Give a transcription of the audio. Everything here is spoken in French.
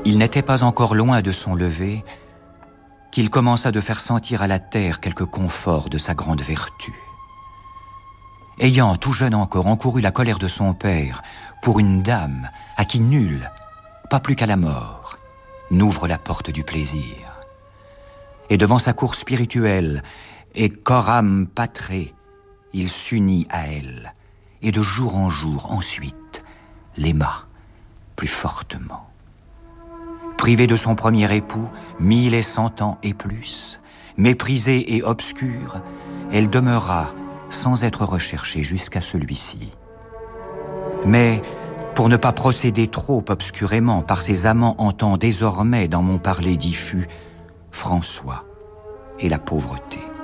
Il n'était pas encore loin de son lever qu'il commença de faire sentir à la terre quelque confort de sa grande vertu. Ayant, tout jeune encore, encouru la colère de son père pour une dame à qui nul, pas plus qu'à la mort, n'ouvre la porte du plaisir. Et devant sa cour spirituelle et coram patré, il s'unit à elle, et de jour en jour, ensuite, l'aima plus fortement. Privée de son premier époux, 1100 ans et plus, méprisée et obscure, elle demeura sans être recherchée jusqu'à celui-ci. Mais, pour ne pas procéder trop obscurément par ses amants entend désormais dans mon parler diffus François et la pauvreté.